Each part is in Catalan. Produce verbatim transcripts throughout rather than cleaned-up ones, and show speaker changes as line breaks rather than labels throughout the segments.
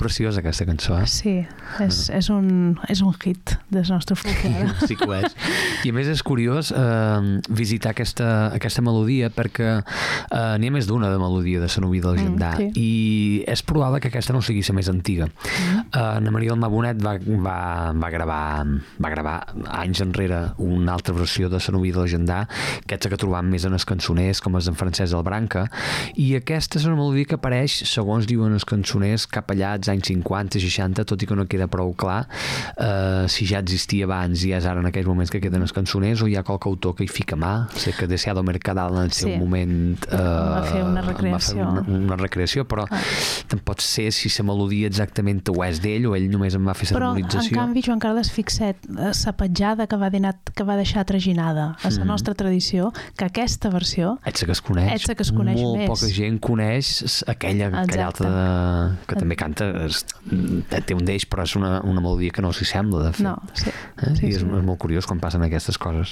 preciosa aquesta cançó, eh?
Sí, és, és, un, és un hit del nostre folklore.
Sí que ho és. I a més és curiós eh, visitar aquesta, aquesta melodia perquè eh, n'hi ha més d'una de melodia de Sant Oví del Gendar mm, sí. i és probable que aquesta no sigui la més antiga. Mm. Eh, Anna Maria Almà Bonet va, va, va, gravar, va gravar anys enrere una altra versió de Sant Oví del Gendar, aquesta que trobam més en els cançoners com els d'en Francesc del Branca, i aquesta és una melodia que apareix, segons diuen els cançoners, cap allà als anys cinquanta, seixanta, tot i que no queda prou clar eh, si ja existia abans i és ara en aquells moments que queden els cançoners o hi ha qualque autor que hi fica mà. Sé que Deseado Mercadal en el seu sí. moment eh,
va fer una recreació,
va fer una, una recreació però ah. te'n pots ser si la melodia exactament o és d'ell o ell només en va fer l'harmonització.
Però en canvi Joan Carles Fixet, la petjada que va, dinar, que va deixar traginada a la mm. nostra tradició, que aquesta versió
ets que es coneix,
ets que es coneix
molt
més.
Poca gent coneix aquella, aquella altra de, que també canta es, té un d'ells però és una, una melodia que no s'hi sembla de fet.
No, sí.
Eh?
sí,
I és,
sí.
és molt curiós quan passen aquestes coses.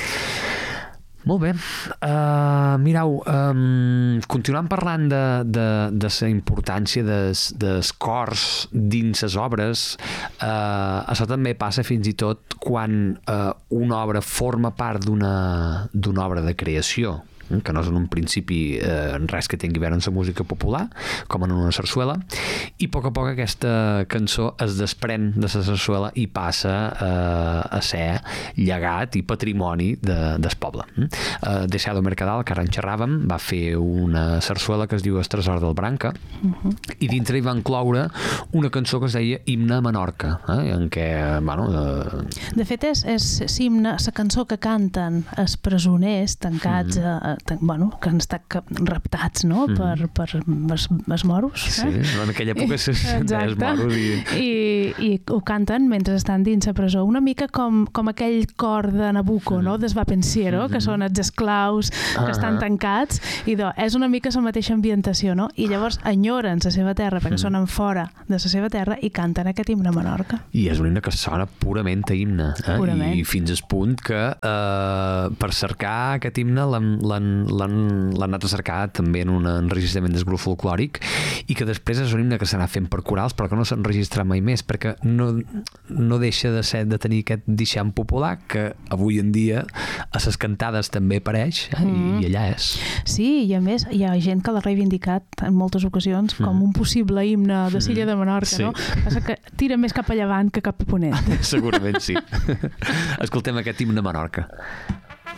Molt bé. Uh, mireu, um, continuant parlant de, de, de la importància des, des cors dins les obres, uh, això també passa fins i tot quan uh, una obra forma part d'una d'una obra de creació, que no és en un principi eh, res que tingui a veure amb la música popular, com en una sarsuela, i a poc a poc aquesta cançó es desprèn de la sarsuela i passa eh, a ser llegat i patrimoni de, del poble. Eh, Deseado Mercadal, que ara en xerràvem, va fer una sarsuela que es diu El Tresor del Branca, uh-huh. i dintre hi va incloure una cançó que es deia Himne a Menorca, eh, en què, bueno... Eh...
De fet, és, és himne, la cançó que canten els presoners tancats mm. a bueno, que han estat raptats, no? Mm. per, per els, els moros.
Sí,
eh?
en aquella època es deia els moros. I...
I, I ho canten mentre estan dins la presó. Una mica com, com aquell cor de Nabucco, mm. no? Des Va Pensiero, mm-hmm. que són els esclaus que uh-huh. estan tancats, i do, és una mica la mateixa ambientació, no? I llavors enyoren la seva terra, perquè mm. sonen fora de la seva terra i canten aquest himne a Menorca.
I és un himne que sona purament a himne. Eh?
Purament.
I fins al punt que eh, per cercar aquest himne l'han l'han anat a cercar també en un enregistrament del grup folclòric i que després és un himne que s'ha anat fent per corals però que no s'ha enregistrat mai més perquè no, no deixa de ser de tenir aquest deixant popular que avui en dia a les cantades també apareix eh? mm. I, i allà és. Sí,
i a més hi ha gent que l'ha reivindicat en moltes ocasions com mm. un possible himne de Silla de Menorca, sí. no? Passa que tira més cap a llevant que cap a ponent.
Segurament sí. Escoltem aquest himne a Menorca.